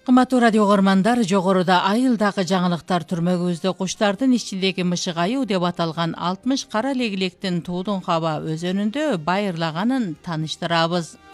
Кымбаттуу радио көрмандар, жогоруда айылдагы жаңылыктар түрмөгүбүздө куштардын ичиндеги мышыгайуу деп аталган 60 кара легилектин Туудун Хаба өзөнүндө байырлаганын тааныштырабыз.